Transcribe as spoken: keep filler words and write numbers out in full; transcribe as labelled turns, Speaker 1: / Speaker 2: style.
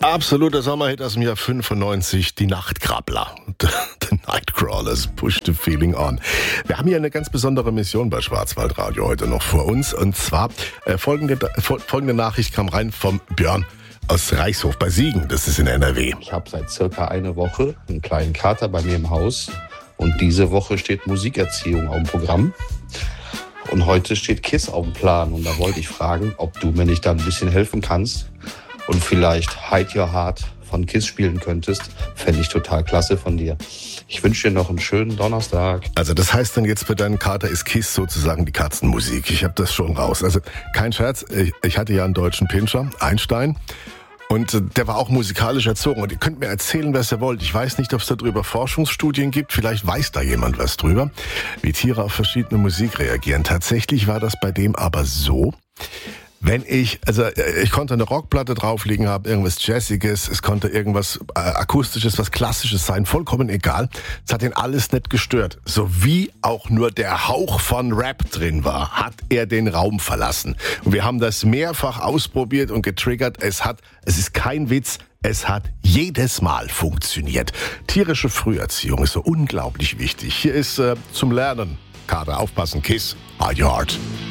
Speaker 1: Absoluter Sommerhit aus dem Jahr fünfundneunzig, die Nachtkrabbler. The Nightcrawlers, Push the Feeling On. Wir haben hier eine ganz besondere Mission bei Schwarzwaldradio heute noch vor uns. Und zwar äh, folgende, folgende Nachricht kam rein vom Björn aus Reichshof bei Siegen. Das ist in N R W.
Speaker 2: Ich habe seit circa einer Woche einen kleinen Kater bei mir im Haus. Und diese Woche steht Musikerziehung auf dem Programm. Und heute steht KISS auf dem Plan. Und da wollte ich fragen, ob du mir nicht da ein bisschen helfen kannst und vielleicht Hide Your Heart von KISS spielen könntest. Fände ich total klasse von dir. Ich wünsche dir noch einen schönen Donnerstag.
Speaker 1: Also das heißt dann jetzt für deinen Kater ist KISS sozusagen die Katzenmusik. Ich habe das schon raus. Also kein Scherz, ich hatte ja einen deutschen Pinscher, Einstein. Und der war auch musikalisch erzogen. Und ihr könnt mir erzählen, was ihr wollt. Ich weiß nicht, ob es darüber Forschungsstudien gibt. Vielleicht weiß da jemand was drüber, wie Tiere auf verschiedene Musik reagieren. Tatsächlich war das bei dem aber so, wenn ich, also ich konnte eine Rockplatte drauflegen haben, irgendwas Jazziges, es konnte irgendwas äh, Akustisches, was Klassisches sein, vollkommen egal. Es hat ihn alles nicht gestört. So wie auch nur der Hauch von Rap drin war, hat er den Raum verlassen. Und wir haben das mehrfach ausprobiert und getriggert. Es hat, es ist kein Witz, es hat jedes Mal funktioniert. Tierische Früherziehung ist so unglaublich wichtig. Hier ist äh, zum Lernen. Kater, aufpassen, KISS, Hide Your Heart.